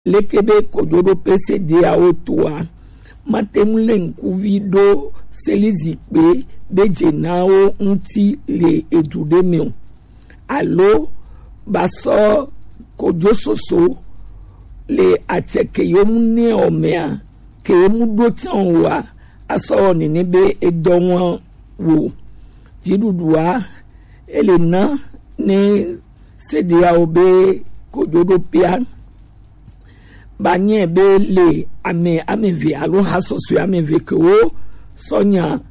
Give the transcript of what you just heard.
lekebe kododo PCD a otoa matemule nkuvido selizikpe bejenao nti le ejudemeo alo baso kojososo le atekeyomune omea keyomudo tianwa aso ninebe edonwa wo jidudua elena ne sedia obe kododo pia banye be le ame vi alo hasosu ame ve ko sonya